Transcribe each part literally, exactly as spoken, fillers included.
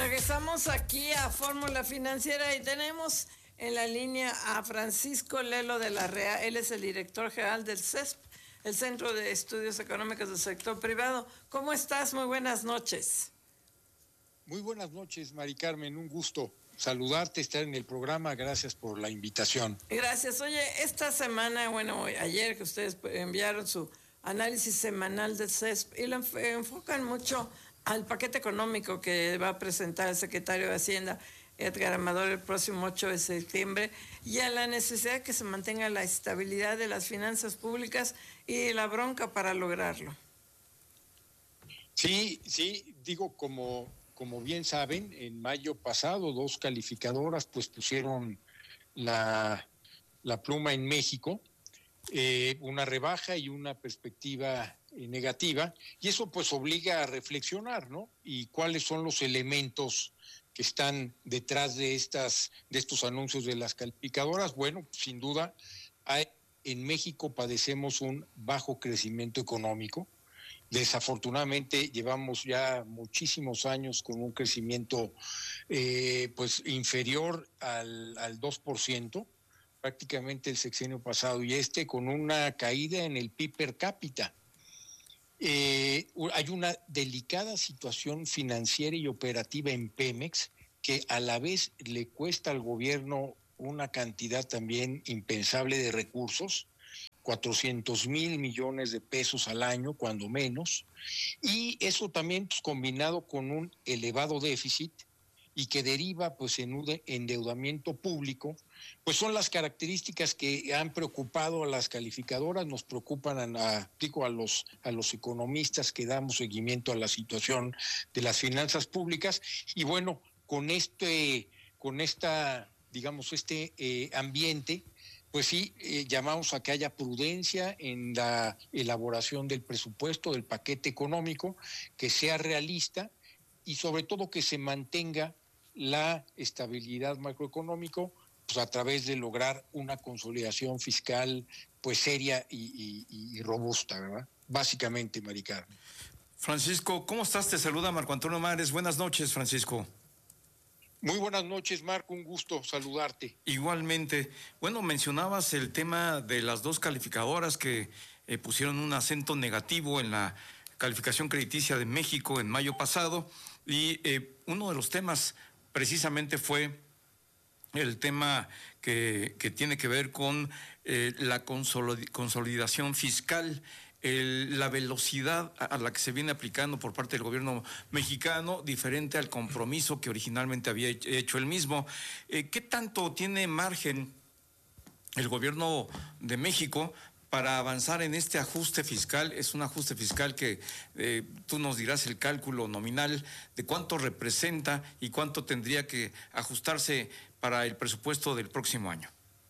Regresamos aquí a Fórmula Financiera y tenemos en la línea a Francisco Lelo de la Rea. Él es el director general del C E S P, el Centro de Estudios Económicos del Sector Privado. ¿Cómo estás? Muy buenas noches. Muy buenas noches, Mari Carmen. Un gusto saludarte, estar en el programa. Gracias por la invitación. Gracias. Oye, esta semana, bueno, ayer que ustedes enviaron su análisis semanal del C E S P y lo enfocan mucho al paquete económico que va a presentar el secretario de Hacienda, Edgar Amador, el próximo ocho de septiembre, y a la necesidad de que se mantenga la estabilidad de las finanzas públicas y la bronca para lograrlo. Sí, sí, digo, como, como bien saben, en mayo pasado dos calificadoras pues pusieron la, la pluma en México, eh, una rebaja y una perspectiva eh, negativa, y eso pues obliga a reflexionar, ¿no? Y cuáles son los elementos que están detrás de estas, de estos anuncios de las calificadoras. Bueno, sin duda, hay, en México padecemos un bajo crecimiento económico. Desafortunadamente llevamos ya muchísimos años con un crecimiento eh, pues inferior al, al dos por ciento, prácticamente el sexenio pasado, y este con una caída en el P I B per cápita. Eh, hay una delicada situación financiera y operativa en Pemex que a la vez le cuesta al gobierno una cantidad también impensable de recursos, cuatrocientos mil millones de pesos al año, cuando menos, y eso también pues, combinado con un elevado déficit y que deriva pues en un endeudamiento público, pues son las características que han preocupado a las calificadoras, nos preocupan a, digo, a los a los economistas que damos seguimiento a la situación de las finanzas públicas. Y bueno, con este con esta digamos este eh, ambiente, pues sí, eh, llamamos a que haya prudencia en la elaboración del presupuesto, del paquete económico, que sea realista y sobre todo que se mantenga la estabilidad macroeconómica pues a través de lograr una consolidación fiscal pues seria y, y, y robusta, ¿verdad? Básicamente, Mari Carmen. Francisco, ¿cómo estás? Te saluda Marco Antonio Mares. Buenas noches, Francisco. Muy buenas noches, Marco, un gusto saludarte. Igualmente. Bueno, mencionabas el tema de las dos calificadoras que eh, pusieron un acento negativo en la calificación crediticia de México en mayo pasado, y eh, uno de los temas precisamente fue el tema que, que tiene que ver con eh, la consolidación fiscal, el, la velocidad a la que se viene aplicando por parte del gobierno mexicano, diferente al compromiso que originalmente había hecho el mismo. Eh, ¿Qué tanto tiene margen el gobierno de México para avanzar en este ajuste fiscal? Es un ajuste fiscal que eh, tú nos dirás el cálculo nominal de cuánto representa y cuánto tendría que ajustarse para el presupuesto del próximo año.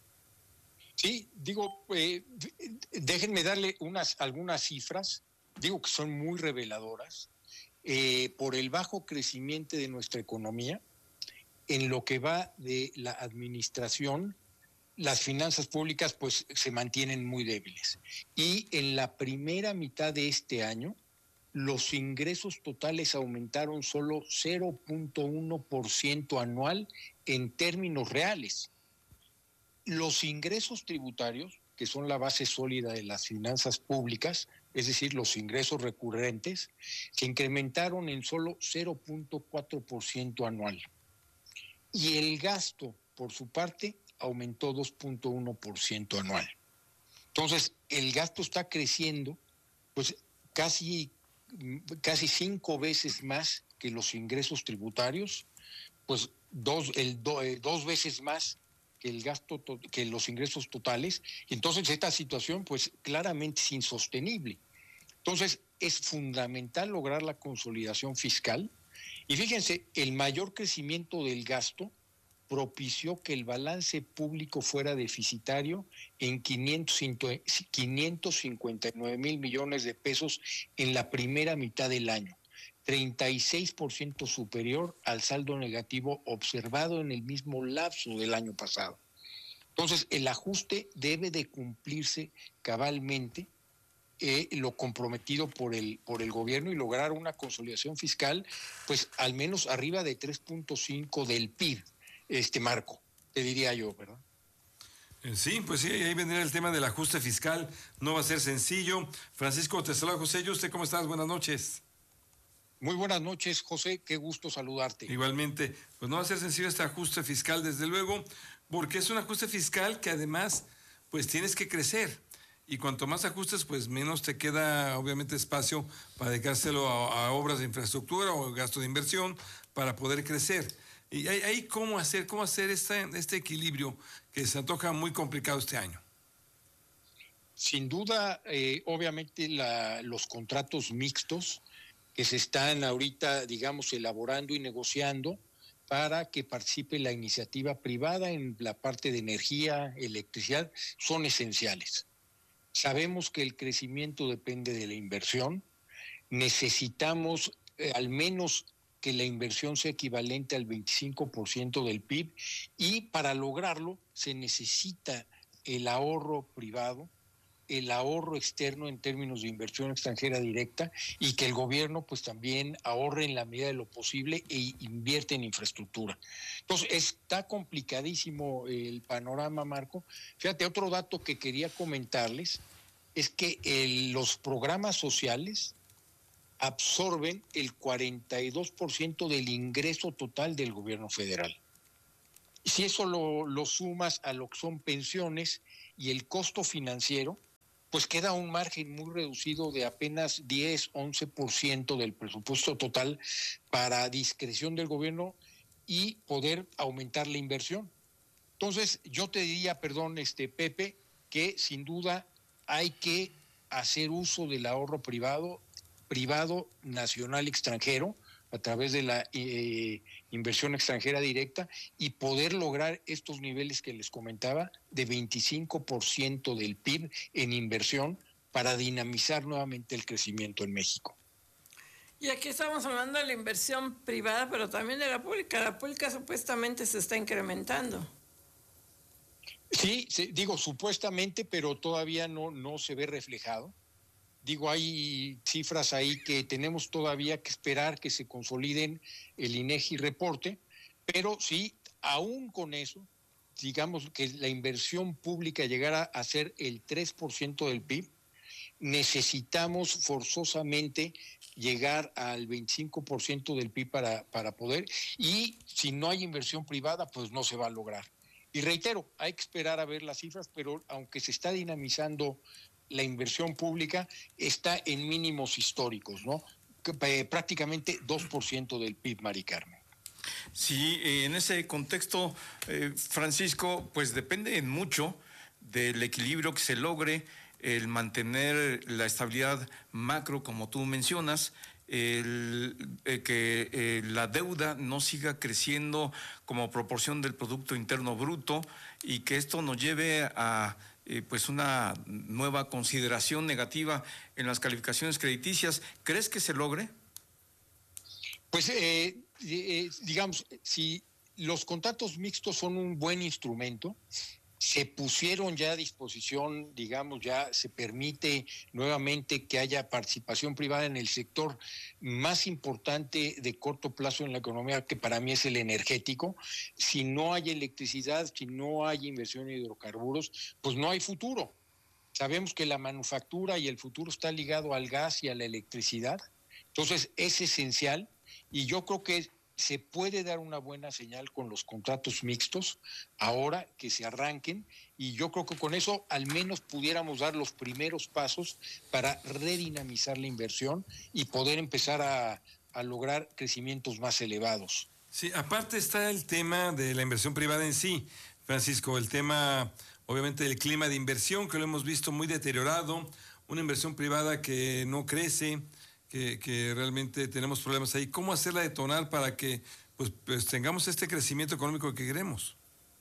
Sí, digo, eh, déjenme darle unas algunas cifras, digo que son muy reveladoras. Eh, por el bajo crecimiento de nuestra economía, en lo que va de la administración, las finanzas públicas pues se mantienen muy débiles. Y en la primera mitad de este año, los ingresos totales aumentaron solo cero punto uno por ciento anual en términos reales. Los ingresos tributarios, que son la base sólida de las finanzas públicas, es decir, los ingresos recurrentes, se incrementaron en solo cero punto cuatro por ciento anual. Y el gasto, por su parte, aumentó dos punto uno por ciento anual. Entonces, el gasto está creciendo pues casi, casi cinco veces más que los ingresos tributarios, pues dos, el, do, eh, dos veces más que el gasto, to, que los ingresos totales. Entonces, esta situación pues claramente es insostenible. Entonces, es fundamental lograr la consolidación fiscal. Y fíjense, el mayor crecimiento del gasto propició que el balance público fuera deficitario en quinientos cincuenta y nueve mil millones de pesos en la primera mitad del año, treinta y seis por ciento superior al saldo negativo observado en el mismo lapso del año pasado. Entonces, el ajuste debe de cumplirse cabalmente eh, lo comprometido por el, por el gobierno y lograr una consolidación fiscal, pues al menos arriba de tres punto cinco del P I B, este Marco, te diría yo, ¿verdad? Sí, pues sí, ahí vendría el tema del ajuste fiscal, no va a ser sencillo. Francisco, te saluda José, ¿usted cómo estás? Buenas noches. Muy buenas noches, José, qué gusto saludarte. Igualmente, pues no va a ser sencillo este ajuste fiscal, desde luego, porque es un ajuste fiscal que además, pues tienes que crecer. Y cuanto más ajustes, pues menos te queda, obviamente, espacio para dedicárselo a, a obras de infraestructura o gasto de inversión para poder crecer. Y ahí, ahí cómo hacer, cómo hacer este, este equilibrio que se antoja muy complicado este año. Sin duda, eh, obviamente, la, los contratos mixtos que se están ahorita, digamos, elaborando y negociando para que participe la iniciativa privada en la parte de energía, electricidad, son esenciales. Sabemos que el crecimiento depende de la inversión. Necesitamos eh, al menos que la inversión sea equivalente al veinticinco por ciento del P I B y para lograrlo se necesita el ahorro privado, el ahorro externo en términos de inversión extranjera directa y que el gobierno pues también ahorre en la medida de lo posible e invierte en infraestructura. Entonces está complicadísimo el panorama, Marco. Fíjate, otro dato que quería comentarles es que el, los programas sociales absorben el cuarenta y dos por ciento del ingreso total del gobierno federal. Si eso lo, lo sumas a lo que son pensiones y el costo financiero, pues queda un margen muy reducido de apenas diez, once por ciento del presupuesto total para discreción del gobierno y poder aumentar la inversión. Entonces, yo te diría, perdón, este Pepe, que sin duda hay que hacer uso del ahorro privado, privado nacional extranjero, a través de la eh, inversión extranjera directa y poder lograr estos niveles que les comentaba de veinticinco por ciento del P I B en inversión para dinamizar nuevamente el crecimiento en México. Y aquí estamos hablando de la inversión privada, pero también de la pública. La pública supuestamente se está incrementando. Sí, sí, digo supuestamente, pero todavía no, no se ve reflejado. Digo, hay cifras ahí que tenemos todavía que esperar que se consoliden el INEGI reporte, pero sí, aún con eso, digamos que la inversión pública llegara a ser el tres por ciento del P I B, necesitamos forzosamente llegar al veinticinco por ciento del P I B para, para poder, y si no hay inversión privada, pues no se va a lograr. Y reitero, hay que esperar a ver las cifras, pero aunque se está dinamizando la inversión pública, está en mínimos históricos, ¿no? Eh, prácticamente dos por ciento del P I B, Mari Carmen. Sí, en ese contexto, eh, Francisco, pues depende mucho del equilibrio que se logre, el mantener la estabilidad macro, como tú mencionas, el, eh, que eh, la deuda no siga creciendo como proporción del Producto Interno Bruto y que esto nos lleve a eh, pues una nueva consideración negativa en las calificaciones crediticias. ¿Crees que se logre? Pues eh, eh, digamos, si los contratos mixtos son un buen instrumento, se pusieron ya a disposición, digamos, ya se permite nuevamente que haya participación privada en el sector más importante de corto plazo en la economía, que para mí es el energético. Si no hay electricidad, si no hay inversión en hidrocarburos, pues no hay futuro. Sabemos que la manufactura y el futuro está ligado al gas y a la electricidad. Entonces es esencial y yo creo que se puede dar una buena señal con los contratos mixtos ahora que se arranquen y yo creo que con eso al menos pudiéramos dar los primeros pasos para redinamizar la inversión y poder empezar a, a lograr crecimientos más elevados. Sí, aparte está el tema de la inversión privada en sí, Francisco, el tema obviamente del clima de inversión que lo hemos visto muy deteriorado, una inversión privada que no crece, Que, que realmente tenemos problemas ahí. ¿Cómo hacerla detonar para que pues, pues tengamos este crecimiento económico que queremos?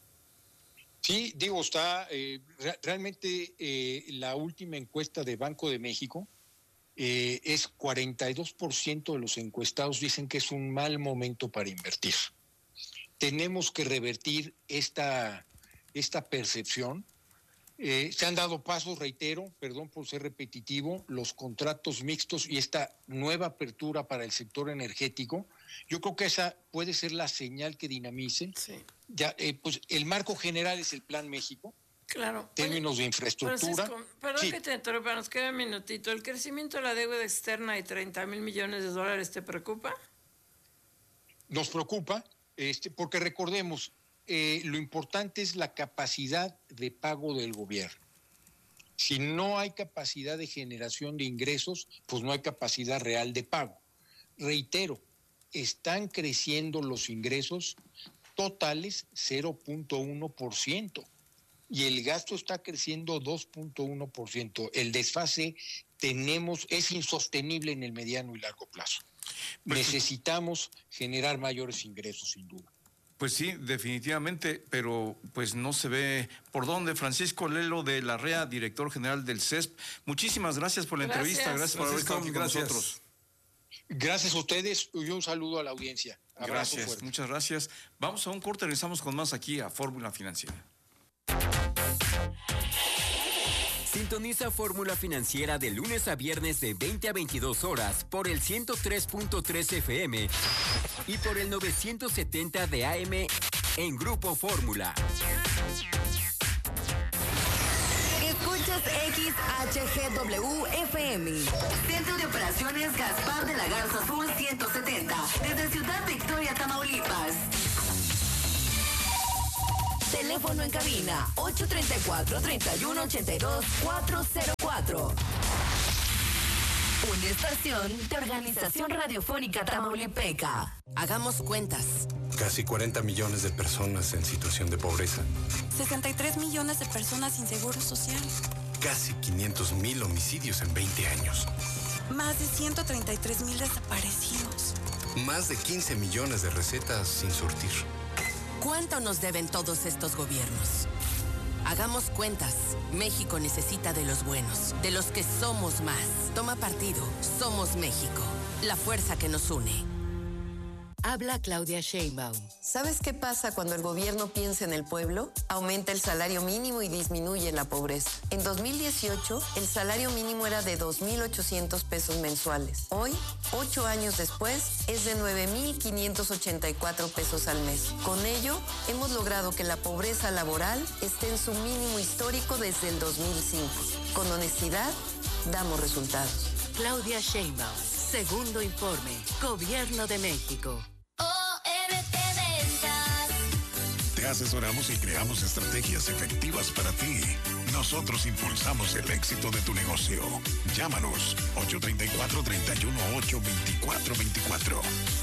Sí, digo, está eh, re realmente eh, la última encuesta de Banco de México eh, es cuarenta y dos por ciento de los encuestados dicen que es un mal momento para invertir. Tenemos que revertir esta, esta percepción. Eh, se han dado pasos, reitero, perdón por ser repetitivo, los contratos mixtos y esta nueva apertura para el sector energético. Yo creo que esa puede ser la señal que dinamice. Sí. Ya, eh, pues el marco general es el Plan México. Claro. Términos Oye, de infraestructura. Francisco, perdón sí. que te interrumpa, nos queda un minutito. ¿El crecimiento de la deuda externa de treinta mil millones de dólares te preocupa? Nos preocupa, este, porque recordemos, eh, lo importante es la capacidad de pago del gobierno. Si no hay capacidad de generación de ingresos, pues no hay capacidad real de pago. Reitero, están creciendo los ingresos totales cero punto uno por ciento y el gasto está creciendo dos punto uno por ciento. El desfase tenemos es insostenible en el mediano y largo plazo. Pues necesitamos generar mayores ingresos, sin duda. Pues sí, definitivamente, pero pues no se ve por dónde. Francisco Lelo de Larrea, director general del C E S P. Muchísimas gracias por la Gracias. entrevista, gracias por haber estado aquí con nosotros. Gracias a ustedes y un saludo a la audiencia. Abrazo gracias, fuerte. Muchas gracias. Vamos a un corte, regresamos con más aquí a Fórmula Financiera. Sintoniza Fórmula Financiera de lunes a viernes de veinte a veintidós horas por el ciento tres punto tres F M y por el novecientos setenta de A M en Grupo Fórmula. Escuchas X H G W F M. Centro de Operaciones Gaspar de la Garza Sur ciento setenta. Desde Ciudad Victoria, Tamaulipas. Teléfono en cabina ocho tres cuatro, tres uno ocho dos, cuatro cero cuatro. Una estación de Organización Radiofónica Tamaulipeca. Hagamos cuentas. Casi cuarenta millones de personas en situación de pobreza. sesenta y tres millones de personas sin seguro social. Casi quinientos mil homicidios en veinte años. Más de ciento treinta y tres mil desaparecidos. Más de quince millones de recetas sin surtir. ¿Cuánto nos deben todos estos gobiernos? Hagamos cuentas. México necesita de los buenos, de los que somos más. Toma partido. Somos México. La fuerza que nos une. Habla Claudia Sheinbaum. ¿Sabes qué pasa cuando el gobierno piensa en el pueblo? Aumenta el salario mínimo y disminuye la pobreza. En dos mil dieciocho, el salario mínimo era de dos mil ochocientos pesos mensuales. Hoy, ocho años después, es de nueve mil quinientos ochenta y cuatro pesos al mes. Con ello, hemos logrado que la pobreza laboral esté en su mínimo histórico desde el dos mil cinco. Con honestidad, damos resultados. Claudia Sheinbaum. Segundo informe. Gobierno de México. Te asesoramos y creamos estrategias efectivas para ti. Nosotros impulsamos el éxito de tu negocio. Llámanos ocho tres cuatro, tres uno ocho, dos cuatro dos cuatro.